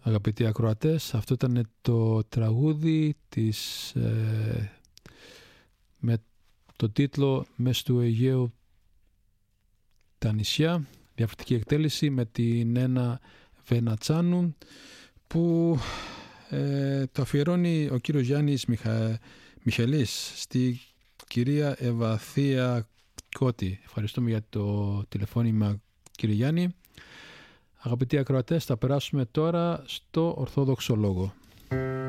Αγαπητοί ακροατές, αυτό ήταν το τραγούδι με το τίτλο «Μες του Αιγαίου τα νησιά», διαφορετική εκτέλεση με την Ένα Βενατσάνου, που το αφιερώνει ο κύριος Γιάννης Μιχελής στη κυρία Ευαθία Κώτη. Ευχαριστούμε για το τηλεφώνημα, κύριε Γιάννη. Αγαπητοί ακροατές, θα περάσουμε τώρα στο Ορθόδοξο Λόγο.